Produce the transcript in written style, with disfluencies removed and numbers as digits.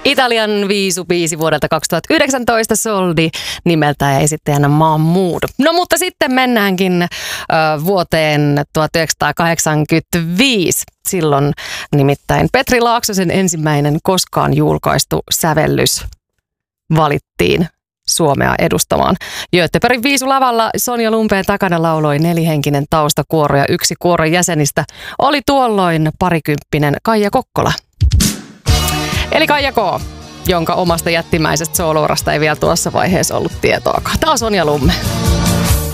Italian viisubiisi vuodelta 2019 Soldi nimeltään ja esittäjänä Mahmood. No mutta sitten mennäänkin vuoteen 1985. Silloin nimittäin Petri Laaksosen ensimmäinen koskaan julkaistu sävellys valittiin Suomea edustamaan. Göteborgin viisulavalla Sonja Lumpeen takana lauloi 4-henkinen taustakuoro ja yksi kuoron jäsenistä oli tuolloin parikymppinen Kaija Kokkola. Eli Kaija K., jonka omasta jättimäisestä soolourasta ei vielä tuossa vaiheessa ollut tietoakaan. Tämä on Sonja Lumme.